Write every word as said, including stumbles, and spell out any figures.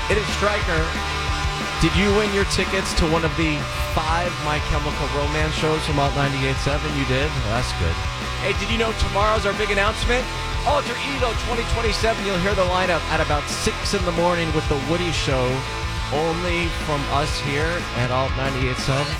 It is Stryker. Did you win your tickets to one of the five My Chemical Romance shows from Alt ninety-eight point seven? You did? Well, that's good. Hey, did you know tomorrow's our big announcement? Alter Ego twenty twenty-seven. You'll hear the lineup at about six in the morning with the Woody Show, only from us here at Alt ninety-eight point seven.